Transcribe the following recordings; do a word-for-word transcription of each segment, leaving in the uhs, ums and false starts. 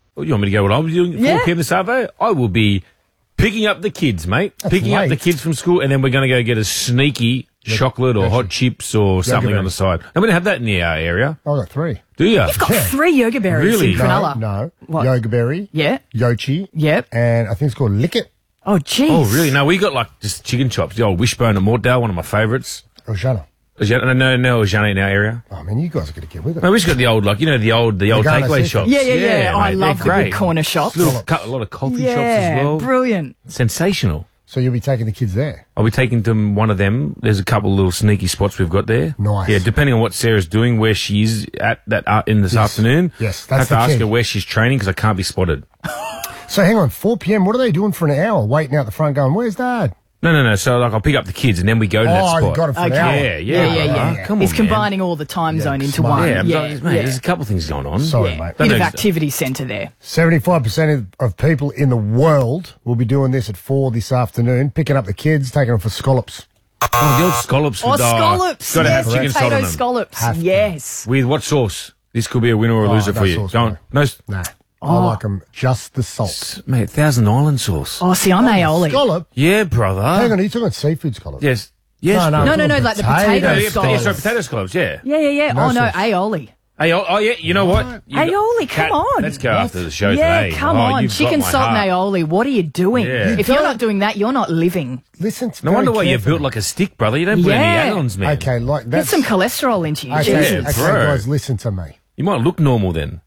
Well, you want me to go what I was doing at Yeah. four p.m. this afternoon? I will be picking up the kids, mate. That's picking up late. the kids from school, and then we're going to go get a sneaky chocolate or hot chips or something on the side. And we don't have that in the uh, area. I've got three. Do you? You've got three yoga berries Really? in No, Cronulla. no. What? Yoga berry. Yeah. Yochi. Yep. And I think it's called Lick It. Oh, jeez. Oh, really? No, we got like just chicken chops. The old Wishbone at Mortdale, one of my favourites. Rojana. No, no, no, Ojana in our area. Oh, man, you guys are going to get with it. No, we just got the old, like, you know, the old the old Nagano takeaway Seafood. shops. Yeah, yeah, yeah. I mate, love they're the great. good corner shops. Little, cut, a lot of coffee yeah, shops as well. brilliant. Sensational. So you'll be taking the kids there? I'll be taking them one of them. There's a couple of little sneaky spots we've got there. Nice. Yeah, depending on what Sarah's doing, where she's at that uh, in this Yes. afternoon. Yes, I have that's to the ask key. her where she's training because I can't be spotted. So hang on, four p.m., what are they doing for an hour? Waiting out the front going, where's Dad? No, no, no. So like I'll pick up the kids and then we go to that Oh, spot. you got it for an Okay. hour. Yeah, yeah, Yeah, yeah, yeah. Uh, come He's on, combining all the time Yeah, zone into smart. one. Man. Yeah, I'm yeah, sorry, mate, yeah. there's a couple of things going on. Sorry, yeah. mate. Don't Bit of know- activity centre there. seventy-five percent of people in the world will be doing this at four this afternoon, picking up the kids, taking them for scallops. Oh, the old scallops. Oh, with, uh, scallops. Got to Yes, have chicken salt potato on them. scallops. Have to. Yes. With what sauce? This could be a winner or a Oh, loser no for you. sauce, Go on. no. No, s- Nah, Oh. I like them just the salt. mate, Thousand Island sauce. Oh, see, I'm aioli. Scallop? Yeah, brother. Hang on, are you talking about seafood scallop? Yes. Yes. No, bro. No, no, no, like the potato Yeah, yeah, scallops. yeah, sorry, potato scallops, yeah. Yeah, yeah, yeah. No oh, no, sauce. aioli. Hey, oh, oh, yeah, you know what? You Aioli, come Kat, on. Let's go after the show Yeah, today. come Oh, on. you've got Chicken my salt and heart. aioli. What are you doing? Yeah. If You you're don't- not doing that, you're not living. Listen to No wonder why you're carefully. built like a stick, brother. You don't put any Yeah. add-ons, man. Okay, like Get that's... some cholesterol into you. Okay, Jesus. Yeah, okay, bro. guys, listen to me. You might look normal then.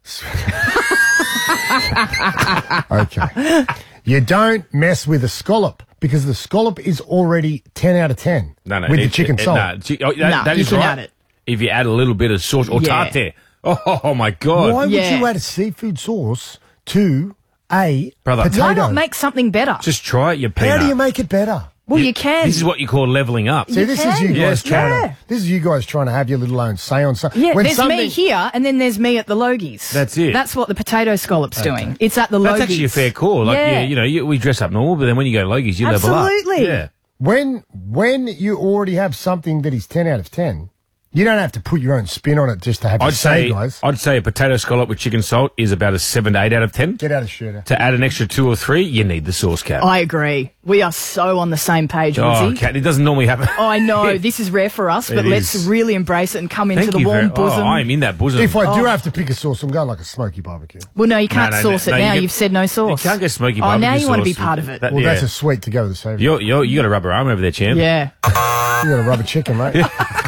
Okay. You don't mess with a scallop because the scallop is already ten out of ten No, no. with it- the chicken it- salt. no, chi- oh, that, No, that you is can right. add it. If you add a little bit of sauce or Yeah. tartare. Oh, oh, my God. Why would Yeah. you add a seafood sauce to a Brother. potato? Why not make something better? Just try it, you peanut. How do you make it better? well, you can. This is what you call leveling up. See, this is can. you guys Yes, trying yeah. to. This is you guys trying to have your little own say on something. Yeah, When there's something- me here, and then there's me at the Logies. That's it. That's what the potato scallop's doing. It's at the Logies. That's actually a fair call. Like, Yeah. yeah, you know, you, we dress up normal, but then when you go to Logies, you level up. Absolutely. Yeah. When when you already have something that is ten out of ten, you don't have to put your own spin on it just to have your I'd say, say, guys. I'd say a potato scallop with chicken salt is about a seven to eight out of ten. Get out of shooter. To add an extra two or three, you need the sauce cap. I agree. We are so on the same page, oh, Woodsy. Kat, it doesn't normally happen. Oh, I know. This is rare for us, but It let's is. really embrace it and come into Thank the you warm very- bosom. Oh, I'm in that bosom. If I do Oh. have to pick a sauce, I'm going like a smoky barbecue. well, no, you can't no, sauce no, it you now. get- You've said no sauce. You can't go smoky Oh, barbecue now you want to be sauce. part of it. That- Well, yeah. that's a sweet to go with the savory. You're, you're, you got a rubber arm over there, champ. yeah. You got a rubber chicken, mate.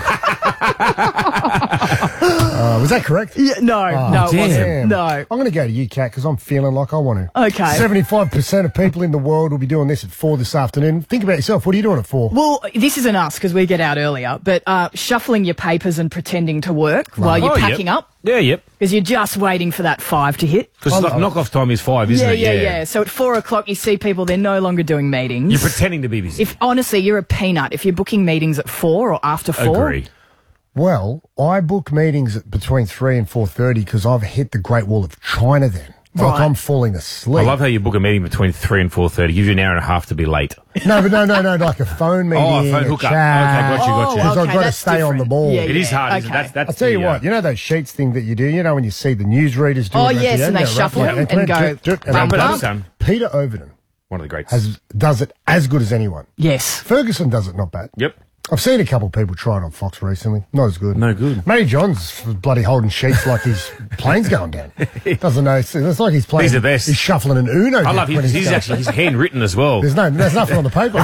uh, was that correct? yeah. No, no, it damn. wasn't. No. I'm going to go to you, Kat, because I'm feeling like I want to. Okay. seventy-five percent of people in the world will be doing this at four this afternoon. Think about yourself. What are you doing at four? Well, this isn't us because we get out earlier, but uh, shuffling your papers and pretending to work while you're Oh, yep. packing up Yeah, yep. because you're just waiting for that five to hit. Because like, knock-off time is five, isn't Yeah, it? yeah, yeah. So at four o'clock, you see people, they're no longer doing meetings. You're pretending to be busy. If honestly, you're a peanut. If you're booking meetings at four or after four, Agree. Well, I book meetings at between three and four thirty because I've hit the Great Wall of China then. Like Right. I'm falling asleep. I love how you book a meeting between three and four thirty. Gives you an hour and a half to be late. No, but no, no, no, like a phone meeting, Oh, a phone a hookup. chat. Okay, got you, got you. Because Oh, I've okay, got to that's stay on the different. ball. Yeah, It is hard, isn't it? okay. That's, that's I'll tell you the, uh, what, you know those sheets thing that you do, you know when you see the newsreaders do Oh, it at yes, the and end, they yeah, shuffle right, them yeah, and go, drip, drip, and bum, then But bum. that's done. Peter Overton One of the greats. has does it as good as anyone. Yes. Ferguson does it not bad. Yep. I've seen a couple of people try it on Fox recently. Not as good. No good. Matty John's bloody holding sheets like his plane's going down. Doesn't know. It's like he's playing. He's the best. He's shuffling an Uno. I deck love him when because he's going. actually he's handwritten as well. There's no, there's nothing on the paper.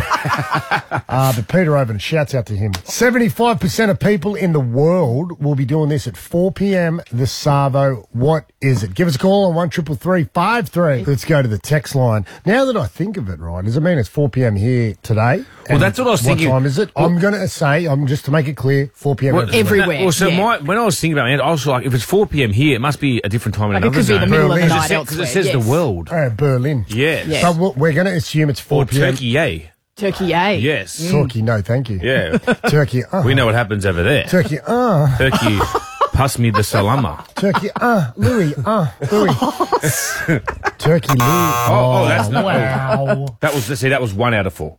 uh, but Peter Overton, shouts out to him. seventy-five percent of people in the world will be doing this at four p.m. The Savo. What is it? Give us a call on one triple three five three. Let's go to the text line. Now that I think of it, right, does it mean it's four p.m. here today? Well, And that's what I was thinking. What time is it? I'm going to say, I'm just to make it clear, four p.m. Well, everywhere. everywhere. Well, so yeah. my, when I was thinking about it, I was like, if it's four p.m. here, it must be a different time in Like it another could be the zone. middle of the Berlin. night Because it elsewhere. says yes. the world. Uh, Berlin. Yes. Yes. So we're- we're going to assume it's four Or p.m. Turkey, yay. Turkey A. Yes. Turkey, no, thank you. Yeah. Turkey, uh. We know what happens over there. Turkey, uh. Turkey, pass me the salama. Turkey, uh. Louis, uh. Louis. Turkey, Louis. Oh, oh, that's not- wow. That was, see, that was one out of four.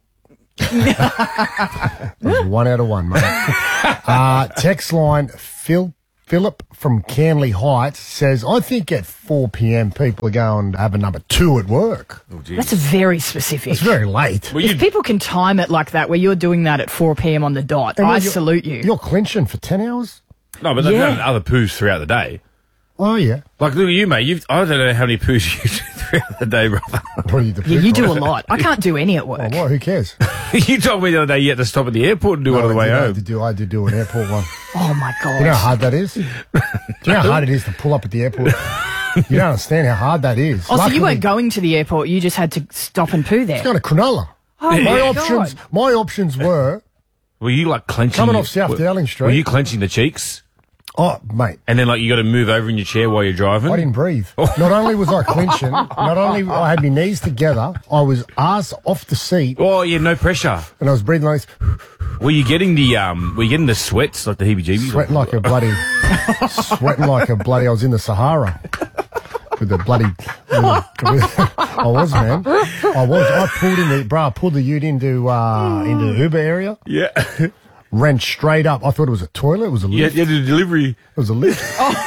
That was one out of one, mate. uh, text line, Phil, Philip from Canley Heights says, I think at four p.m. people are going to have a number two at work. Oh, geez. That's very specific. It's very late. Well, If you, people can time it like that, where you're doing that at four p.m. on the dot, And I you're- salute you. You're clinching for ten hours? no, but they've Yeah. done other poos throughout the day. Oh, yeah. Like, look at you, mate. You've, I don't know how many poos you do throughout the day, brother. What are you, the Yeah, you do a prick, right? lot. I can't do any at work. Oh, what? Who cares? You told me the other day you had to stop at the airport and do one on the I way did, I home. did do, I did do an airport one. Oh my god! You know how hard that is? Do you know how hard it is to pull up at the airport? You don't understand how hard that is. Oh, so Luckily, you weren't going to the airport? You just had to stop and poo there. Going to Cronulla. Oh My my options, god! my options were, Were you like clenching? Coming your- off South were- Dowling Street. Were you clenching the cheeks? oh, mate, And then, like, you got to move over in your chair while you're driving? I didn't breathe. Not only was I clinching, not only I had my knees together, I was arse off the seat, Oh, yeah, no pressure. and I was breathing like this, Were you getting the um? Were you getting the sweats, like the heebie-jeebies? sweating like a bloody, sweating like a bloody. I was in the Sahara with the bloody. with- I was, man. I was. I pulled in the bro. I pulled the ute into uh into the Uber area. Yeah. Ran straight up. I thought it was a toilet. It was a yeah, lift. yeah, the delivery. It was a lift.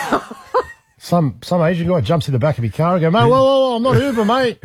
Some some Asian guy jumps in the back of your car and go, mate, whoa, whoa, whoa, I'm not Uber, mate.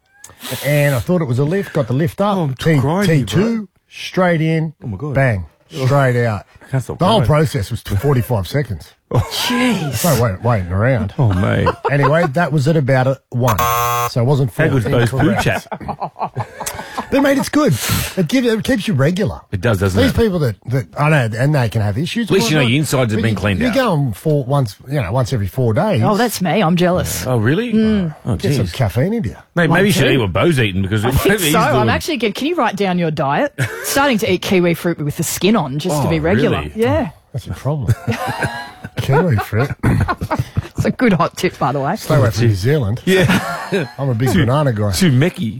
And I thought it was a lift. Got the lift up. Oh, I'm T crying, two straight in. Oh, my God. Bang, straight out. Can't stop The whole crying. process was forty-five seconds. Jeez. No wait, waiting around. Oh, mate. Anyway, that was at about a one. So it wasn't How four. good's Bo's poo Incorrect. chat? But mate, it's good. It, gives, it keeps you regular. It does, doesn't These it? people that, that I know, and they can have issues. At least you know Well, your insides have but been you- cleaned you're out. going for once, you know, once every four days. Oh, that's me. I'm jealous. Oh, really? Oh, Get some jeez. caffeine into you. Mate, Mine maybe you should too. eat what Bo's eating because I think he's so. I'm doing- actually getting. Can you write down your diet? Starting to eat kiwi fruit with the skin on, just to Oh, be regular. really? Yeah, That's a problem. Kiwi fruit. it's a good hot tip, by the way. Stay away from New Zealand. Yeah. I'm a big banana guy. Too mecky.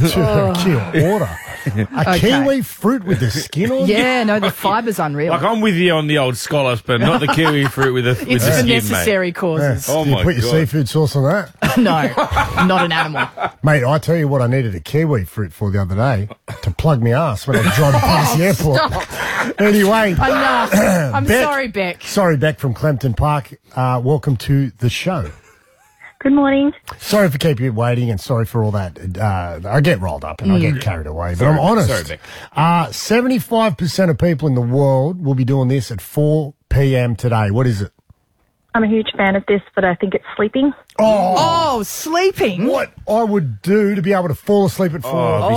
Kiwi water. A Okay. kiwi fruit with the skin on? Yeah, no, the fiber's unreal. Like, I'm with you on the old scallops, but not the kiwi fruit with the, with It's the for skin, mate. necessary causes. Oh, Do you my put your God. seafood sauce on that? No, not an animal. Mate, I tell you what I needed a kiwi fruit for the other day to plug my ass when I was driving past the airport. Anyway, Enough. I'm Beck. sorry, Beck. sorry, Beck from Clempton Park. Uh, welcome to the show. Good morning. Sorry for keeping you waiting and sorry for all that. Uh, I get rolled up and I get carried away, but I'm honest. Sorry, Beck. Uh, seventy-five percent of people in the world will be doing this at four p.m. today. What is it? I'm a huge fan of this, but I think it's sleeping. Oh, Oh, sleeping. what I would do to be able to fall asleep at four. Oh, it'd be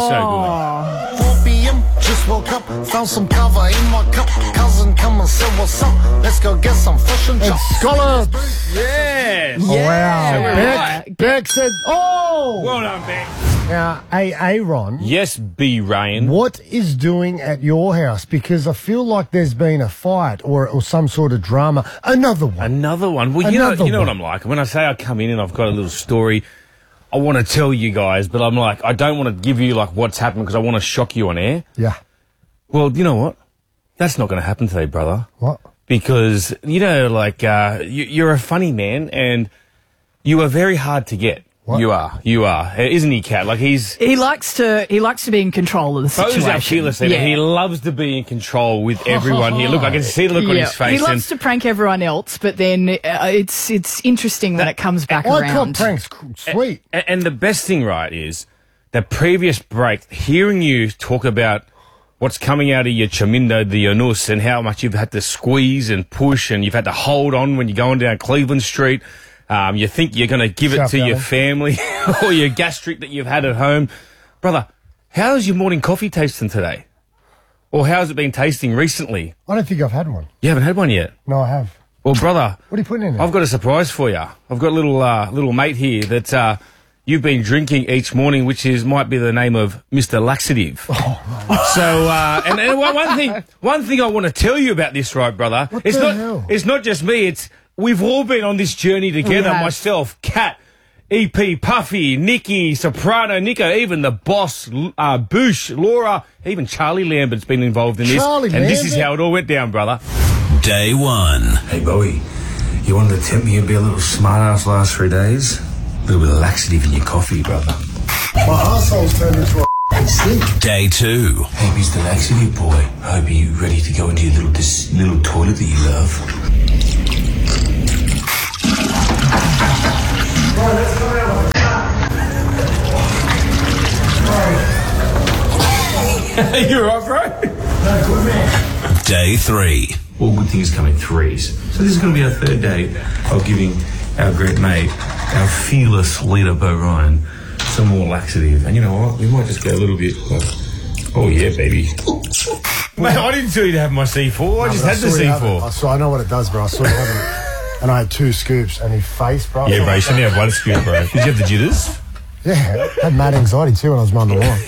so good. four p.m. Just woke up, found some cover in my cup. Cousin, come and say what's up. Let's go get some fish and And chops. Scholar. Yes. Oh, wow. So we're Beck, right. Beck said, oh! Well done, Beck. Now, A. Aaron, Yes, B. Ryan. what is doing at your house? Because I feel like there's been a fight or, or some sort of drama. Another one. Another one. Well, you know, Another you know what one. I'm like. When I say I come in and I've got a little story, I want to tell you guys, but I'm like, I don't want to give you like what's happened because I want to shock you on air. Yeah. Well, you know what? That's not going to happen today, brother. What? Because you know, like uh, you, you're a funny man, and you are very hard to get. What? You are, you are, isn't he, Kat? Like he's. He likes to. He likes to be in control of the Bo's situation. our fearless leader. He loves to be in control with everyone here. Look, I can see the look on Yeah. his face. He and loves to prank everyone else, but then uh, it's it's interesting when it comes back I around. caught pranks c- sweet. A- And the best thing, right, is the previous break, hearing you talk about what's coming out of your chamindo, the anus, and how much you've had to squeeze and push and you've had to hold on when you're going down Cleveland Street. Um, you think you're going to give it South to your Valley. family or your gastric that you've had at home. Brother, how's your morning coffee tasting today? Or how's it been tasting recently? I don't think I've had one. You haven't had one yet. No, I have. Well, brother, What are you putting in there? I've got a surprise for you. I've got a little uh, little mate here that uh, you've been drinking each morning, which is might be the name of Mister Laxative. Oh, So, uh, and, and one one thing, one thing I want to tell you about this, right, brother? What it's the not, hell? it's not just me. It's we've all been on this journey together. have. Myself, Kat, E P, Puffy, Nikki, Soprano, Nico, even the boss, uh, Bush, Laura, even Charlie Lambert's been involved in this. Charlie and this is Lambert? how it all went down, brother. Day one. Hey, Bowie, you wanted to tempt me to be a little smart-ass last three days? A little bit of laxative in your coffee, brother. My arsehole's turned into a sink. Day two. Hey, Mister Laxative Boy, I hope you're ready to go into your little this little toilet that you love. You're right, bro. Day three. All good things come in threes. So this is going to be our third day of giving our great mate, our fearless leader, Bo Ryan, some more laxative. And you know what? We might just go a little bit like, oh yeah, baby. Mate, I didn't tell you to have my C four. I No, just but had the saw you C have it. I four. saw. I know what it does, bro. I saw you having it, and I had two scoops, and his face, bro. Yeah, bro, you shouldn't have one scoop, bro. Did you have the jitters? Yeah, I had mad anxiety too when I was mowing the lawn.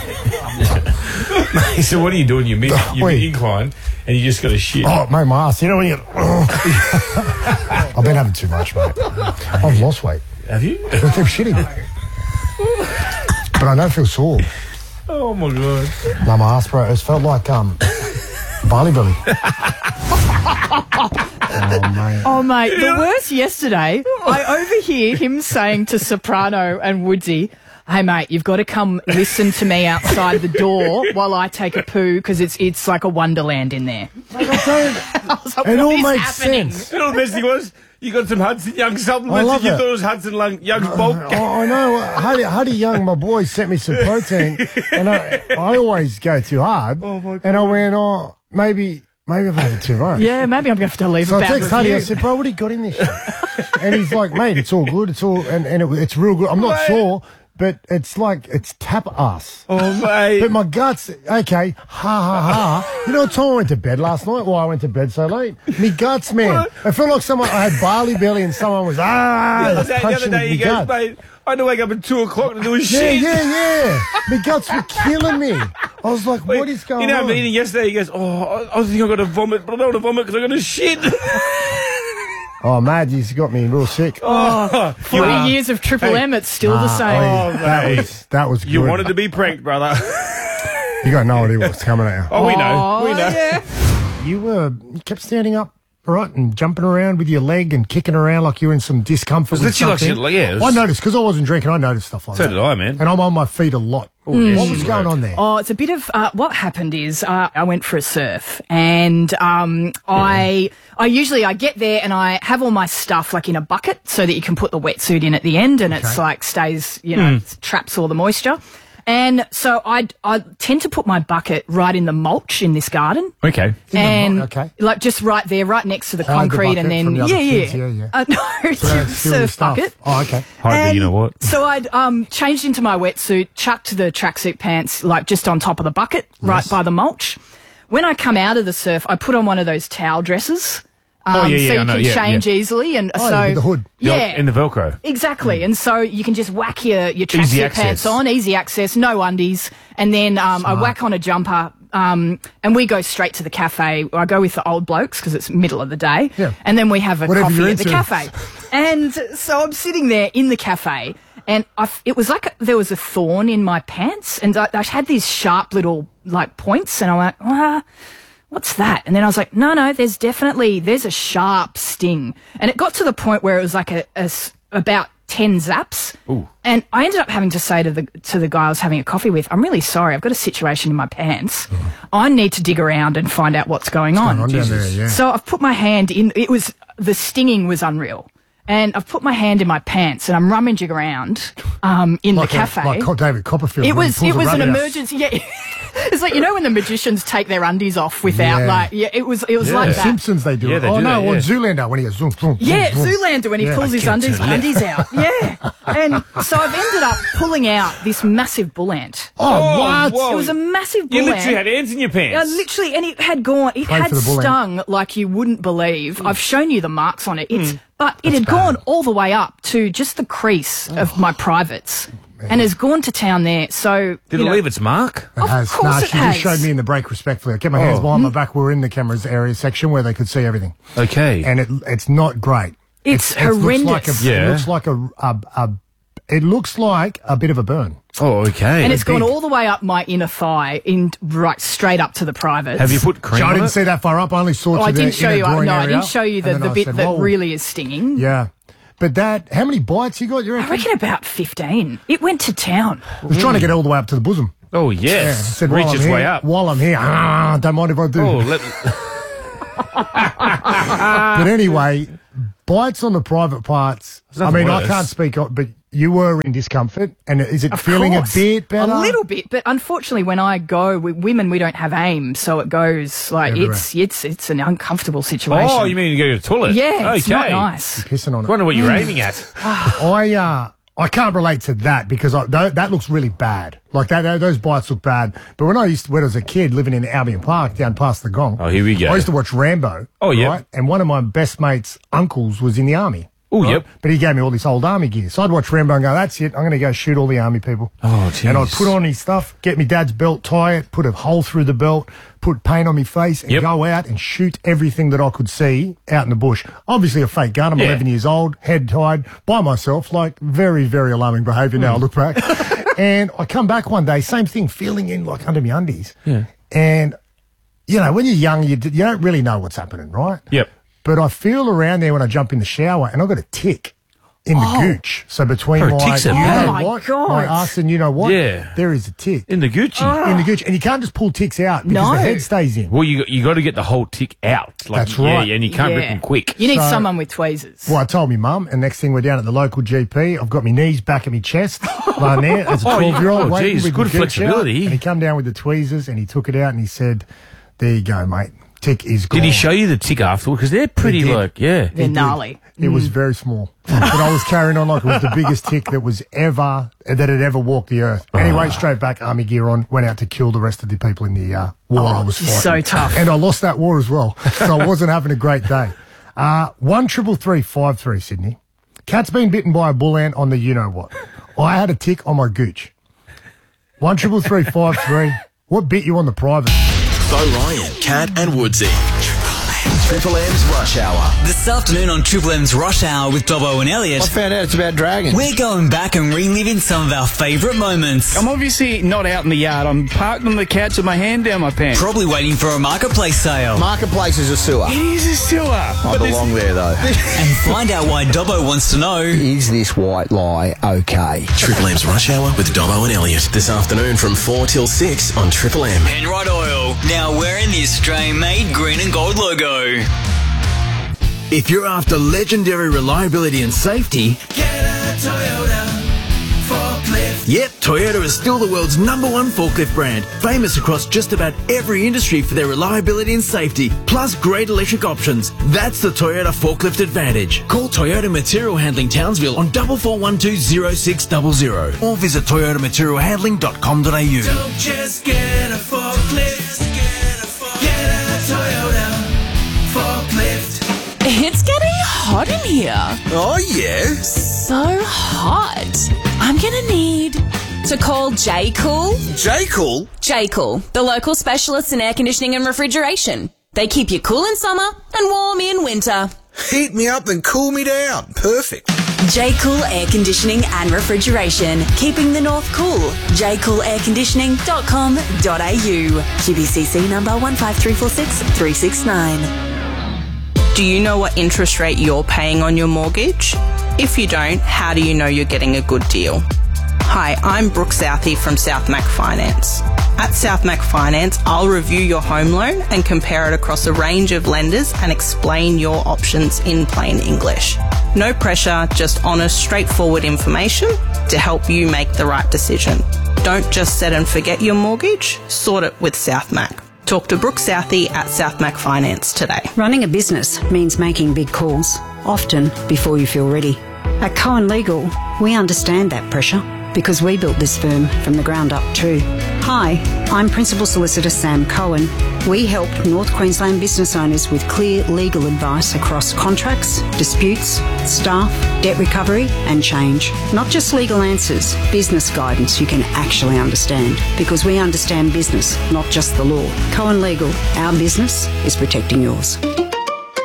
So what are you doing? You're mid, you're Wait. mid incline, and you just got to shit. Oh, mate, my ass. You know when you. I've been having too much, mate. I've lost weight. Have you? I keep shitting. But I don't feel sore. Oh my god. No, my ass, bro. It felt like um, barley belly. Oh, mate. Oh, mate, the worst yesterday, I overhear him saying to Soprano and Woodsy, hey, mate, you've got to come listen to me outside the door while I take a poo because it's it's like a wonderland in there. I was like, It what all is makes happening? sense. You know what the best thing was? You got some Hudson Young I supplements, love and you it. thought it was Hudson Lung- Young's bulk. Oh, I know. Huddy, Huddy Young, my boy, sent me some protein, and I, I always go too hard. Oh, my God. And I went, oh, maybe, maybe I've had it too much. Yeah, maybe I'm going to have to leave So a I bad text Huddy, I review. said, bro, what do you got in this shit? And he's like, mate, it's all good. It's all, and, and it, it's real good. I'm not Mate. sure, but it's like, it's tap ass. Oh, mate. But my guts, okay, ha ha ha. You know what time I went to bed last night? Why I went to bed so late? Me guts, man. I felt like someone, I had barley belly and someone was, ah, the, other day, the other punching day he me goes, gut. mate, I had to wake up at two o'clock to do a Yeah, shit. yeah, yeah. My guts were killing me. I was like, what is going You know, on? meeting yesterday, he goes, oh, I, I think I'm going to vomit, but I don't want to vomit because I'm going to shit. Oh, Madge, he's got me real sick. Oh, forty you, years of Triple M, it's still the Nah, same. oh, that mate. was that was good. you wanted to be pranked, brother. You got no idea what's coming at you. Oh, we know. Oh, We know. yeah. You were you kept standing up, right, and jumping around with your leg and kicking around like you were in some discomfort. It was with literally like something. shit, yeah, it was- I noticed because I wasn't drinking. I noticed stuff like So that. did I, man. And I'm on my feet a lot. What was going on there? Oh, it's a bit of uh, what happened is uh, I went for a surf and um, I I usually I get there and I have all my stuff like in a bucket so that you can put the wetsuit in at the end and it's like stays you know traps all the moisture. And so I I tend to put my bucket right in the mulch in this garden. Okay. And okay. like just right there, right next to the Hide the concrete, bucket and then from the other yeah, kids, yeah, yeah, yeah. Uh, no, it's So a that's stealing surf stuff. bucket. Oh, okay. Hide the, And you know what? So I'd um, changed into my wetsuit, chucked the tracksuit pants like just on top of the bucket, right by the mulch. When I come out of the surf, I put on one of those towel dresses. Um, Oh, yeah, yeah, so I you know, can yeah, change yeah. easily, and Oh, so with the hood. yeah, In the Velcro. exactly. And so you can just whack your your Easy tracksuit access. pants on, easy access, no undies, and then um, I whack on a jumper. Um, and we go straight to the cafe. I go with the old blokes because it's middle of the day, Yeah. and then we have a Whatever coffee you're at the into. cafe. And so I'm sitting there in the cafe, and I f- it was like a, there was a thorn in my pants, and I, I had these sharp little like points, and I went, ah. What's that? And then I was like, no, no, there's definitely, there's a sharp sting. And it got to the point where it was like a, a s- about ten zaps. Ooh. And I ended up having to say to the, to the guy I was having a coffee with, I'm really sorry, I've got a situation in my pants. I need to dig around and find out what's going on. going on down there, yeah. So I've put my hand in, it was, the stinging was unreal. And I've put my hand in my pants and I'm rummaging around um, in Like the a- cafe. like Co- David Copperfield. It when he was pulls it a was an rabbit out. emergency. Yeah, it's like you know when the magicians take their undies off without Yeah. like yeah. It was it was Yeah. like The that. Simpsons, they do Yeah, it. they oh do no, that, or yeah. Zoolander when he goes zoom, zoom, Yeah, zoom, zoom. Zoolander when he Yeah. pulls his Get undies to the undies out. Yeah, and so I've ended up pulling out this massive bull ant. Oh, what? whoa. It was a massive bull You literally ant. had ants in your Uh, pants. literally, and it had gone. It Pray had for the bull ant. stung like you wouldn't believe. I've shown you the marks on it. It's Hmm. but it had gone all the way up to just the crease of my privates, and has gone to town there. So Did you it know, leave its mark? It Of has. course Nah, it she has. just showed me in the break respectfully. I kept my hands Oh. behind my back. We were in the cameras area section where they could see everything. Okay. And it it's not great. It's It looks like a, horrendous. It Yeah. looks like a, a, a it looks like a bit of a burn. oh, okay. and it's gone big. all the way up my inner thigh, in right straight up to the privates. Have you put cream So I on didn't it? see that far up. I only saw Oh, to I the didn't show inner you. uh, groin No, I area, didn't show you the, and then the I bit said, that "Whoa." really is stinging. Yeah. But that, how many bites you got? You I reckon? reckon about fifteen. It went to town. I was trying to get all the way up to the bosom. Oh, Yeah. yes. I said, Reach while I'm its here, way up. While I'm here, ah, don't mind if I do. Oh, let, But anyway, bites on the private parts. I nothing mean, I worse. can't speak, on, but you were in discomfort, and is it Of feeling course. a bit better? A little bit, but unfortunately, when I go with women, we don't have aim, so it goes like Everywhere. it's it's it's an uncomfortable situation. Oh, you mean you go to the toilet? Yeah, it's okay. not nice. Pissing on I it. wonder what you're aiming at. I uh, I can't relate to that because I, that, that looks really bad. Like that, that, those bites look bad. But when I used to, when I was a kid living in Albion Park down past the Gong, Oh, here we go. I used to watch Rambo. Oh, yeah. right? And one of my best mates' uncles was in the army. Oh, right? yep. But he gave me all this old army gear. So I'd watch Rambo and go, that's it. I'm going to go shoot all the army people. Oh, jeez. And I'd put on his stuff, get my dad's belt, tie it, put a hole through the belt, put paint on my face, and Yep. go out and shoot everything that I could see out in the bush. Obviously a fake gun. I'm Yeah. eleven years old, head tied, by myself, like very, very alarming behaviour now I look back. And I come back one day, same thing, feeling in like under my undies. Yeah. And, you know, when you're young, you, d- you don't really know what's happening, right? Yep. But I feel around there when I jump in the shower and I've got a tick in the gooch. So between Oh, my, ticks are you bad. know Oh, my what, God. my ass and you know what? Yeah. There is a tick In the Gucci. in the gooch. And you can't just pull ticks out because No. the head stays in. Well, you you got to get the whole tick out. Like, That's right. Yeah, and you can't rip Yeah. them quick. You need So- someone with tweezers. Well, I told me mum, and next thing we're down at the local G P. I've got my knees back at my chest, lying there as a Oh, you- twelve-year-old oh, waiting geez, with good the gooch out. flexibility. And he come down with the tweezers and he took it out and he said, "There you go, mate. Tick is gone." Did he show you the tick afterward? Because they're pretty did. like, yeah. They're gnarly. It was very small, but I was carrying on like it was the biggest tick that was ever that had ever walked the earth. Anyway, straight back, army gear on, went out to kill the rest of the people in the uh, war I was fighting. so tough. And I lost that war as well, so I wasn't having a great day. Uh, one triple three five three Sydney. Cat's been bitten by a bull ant on the you know what. I had a tick on my gooch. One triple three five three. What bit you on the private? Bo Ryan, Cat and Woodsy. Triple M's Rush Hour. This afternoon on Triple M's Rush Hour with Dobbo and Elliot, I found out it's about dragons. we're going back and reliving some of our favourite moments. I'm obviously not out in the yard. I'm parked on the couch with my hand down my pants. Probably waiting for a marketplace sale. Marketplace is a sewer. It is a sewer. I belong there, though. And find out why Dobbo wants to know. Is this white lie okay? Triple M's Rush Hour with Dobbo and Elliot. This afternoon from four till six on Triple M. Penrite Oil, now wearing the Australian-made green and gold logo. If you're after legendary reliability and safety, Get a Toyota forklift. yep, Toyota is still the world's number one forklift brand, famous across just about every industry for their reliability and safety, plus great electric options. That's the Toyota Forklift Advantage. Call Toyota Material Handling Townsville on four four one two zero six zero zero or visit toyota material handling dot com dot a u. Don't just get a forklift. Get a, forklift. Get a Toyota forklift. It's getting hot in here. Oh, yeah? So hot. I'm going to need to call J-Cool. J-Cool? J-Cool, the local specialists in air conditioning and refrigeration. They keep you cool in summer and warm in winter. Heat me up and cool me down. Perfect. J-Cool Air Conditioning and Refrigeration. Keeping the north cool. j cool air conditioning dot com dot a u. Q B C C number one five three four six three six nine. Do you know what interest rate you're paying on your mortgage? If you don't, how do you know you're getting a good deal? Hi, I'm Brooke Southey from South Mac Finance. At South Mac Finance, I'll review your home loan and compare it across a range of lenders and explain your options in plain English. No pressure, just honest, straightforward information to help you make the right decision. Don't just set and forget your mortgage, sort it with South Mac. Talk to Brooke Southey at South Mac Finance today. Running a business means making big calls, often before you feel ready. At Cohen Legal, we understand that pressure because we built this firm from the ground up too. Hi, I'm Principal Solicitor Sam Cohen. We help North Queensland business owners with clear legal advice across contracts, disputes, staff, debt recovery and change. Not just legal answers, business guidance you can actually understand because we understand business, not just the law. Cohen Legal, our business is protecting yours.